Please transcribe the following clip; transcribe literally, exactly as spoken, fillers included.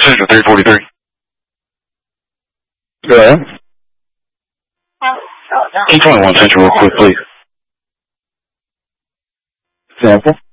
Central three forty-three. Go ahead. T twenty-one Central real quick, please. Sample.